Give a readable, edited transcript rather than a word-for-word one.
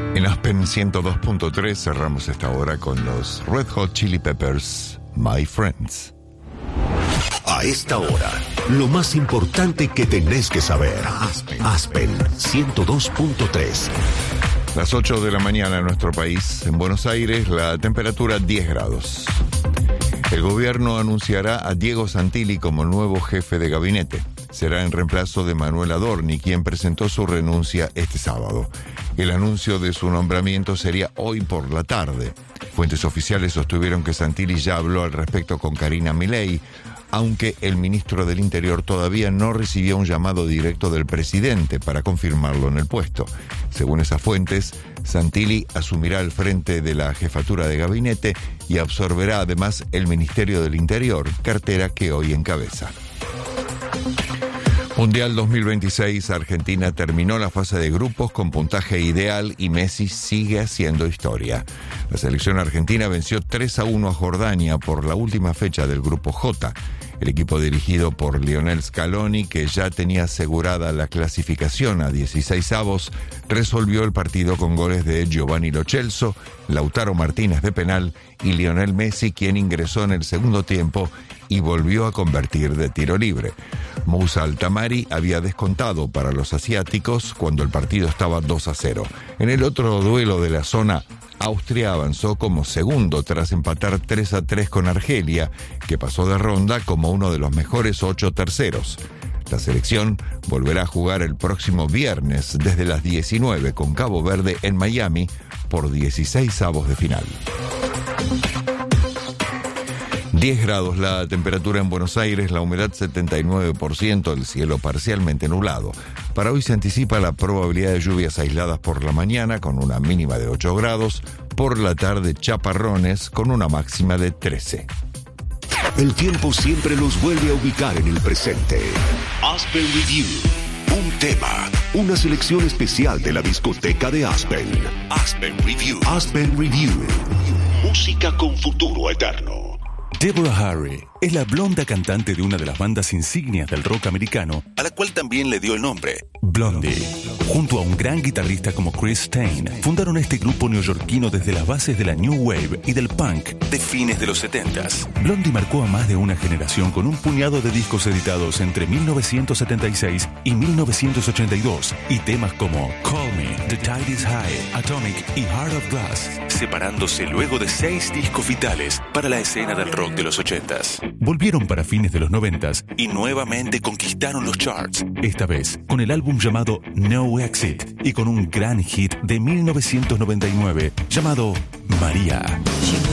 En Aspen 102.3 cerramos esta hora con los Red Hot Chili Peppers, My Friends. A esta hora, lo más importante que tenés que saber. Aspen 102.3. Las 8 de la mañana en nuestro país, en Buenos Aires, la temperatura 10 grados. El gobierno anunciará a Diego Santilli como nuevo jefe de gabinete. Será en reemplazo de Manuel Adorni, quien presentó su renuncia este sábado. El anuncio de su nombramiento sería hoy por la tarde. Fuentes oficiales sostuvieron que Santilli ya habló al respecto con Karina Milei, aunque el ministro del Interior todavía no recibió un llamado directo del presidente para confirmarlo en el puesto. Según esas fuentes, Santilli asumirá al frente de la jefatura de gabinete y absorberá además el Ministerio del Interior, cartera que hoy encabeza. Mundial 2026, Argentina terminó la fase de grupos con puntaje ideal y Messi sigue haciendo historia. La selección argentina venció 3-1 a Jordania por la última fecha del grupo J. El equipo dirigido por Lionel Scaloni, que ya tenía asegurada la clasificación a 16avos, resolvió el partido con goles de Giovanni Lo Celso, Lautaro Martínez de penal y Lionel Messi, quien ingresó en el segundo tiempo y volvió a convertir de tiro libre. Moussa Altamari había descontado para los asiáticos cuando el partido estaba 2-0. En el otro duelo de la zona, Austria avanzó como segundo tras empatar 3-3 con Argelia, que pasó de ronda como uno de los mejores 8 terceros. La selección volverá a jugar el próximo viernes desde las 19 con Cabo Verde en Miami por 16avos de final. 10 grados la temperatura en Buenos Aires, la humedad 79%, el cielo parcialmente nublado. Para hoy se anticipa la probabilidad de lluvias aisladas por la mañana con una mínima de 8 grados, por la tarde chaparrones con una máxima de 13. El tiempo siempre los vuelve a ubicar en el presente. Aspen Review. Un tema, una selección especial de la discoteca de Aspen. Aspen Review. Aspen Review. Música con futuro eterno. Deborah Harry es la blonda cantante de una de las bandas insignias del rock americano, a la cual también le dio el nombre, Blondie. Junto a un gran guitarrista como Chris Stein, fundaron este grupo neoyorquino desde las bases de la New Wave y del punk de fines de los 70s. Blondie marcó a más de una generación con un puñado de discos editados entre 1976 y 1982, y temas como Call Me, The Tide Is High, Atomic y Heart of Glass, separándose luego de 6 discos vitales para la escena del rock de los 80s. Volvieron para fines de los 90s y nuevamente conquistaron los charts, esta vez con el álbum llamado No Exit y con un gran hit de 1999 llamado María.